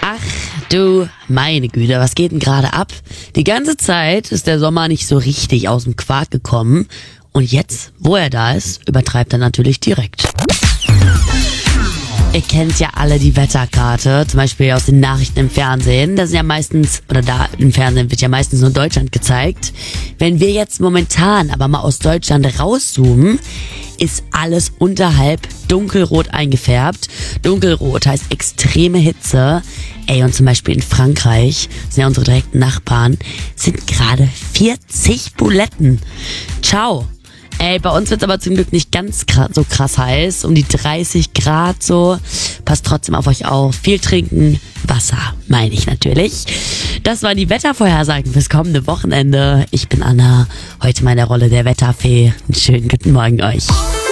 Ach du meine Güte, was geht denn gerade ab? Die ganze Zeit ist der Sommer nicht so richtig aus dem Quark gekommen. Und jetzt, wo er da ist, übertreibt er natürlich direkt. Ihr kennt ja alle die Wetterkarte, zum Beispiel aus den Nachrichten im Fernsehen. Das ist ja meistens, oder da im Fernsehen wird ja meistens nur Deutschland gezeigt. Wenn wir jetzt momentan aber mal aus Deutschland rauszoomen, ist alles unterhalb dunkelrot eingefärbt. Dunkelrot heißt extreme Hitze. Und zum Beispiel in Frankreich, das sind ja unsere direkten Nachbarn, sind gerade 40 Buletten. Ciao. Bei uns wird's aber zum Glück nicht ganz so krass heiß, um die 30 Grad so. Passt trotzdem auf euch auf. Viel trinken, Wasser, meine ich natürlich. Das waren die Wettervorhersagen fürs kommende Wochenende. Ich bin Anna, heute mal in der Rolle der Wetterfee. Einen schönen guten Morgen euch.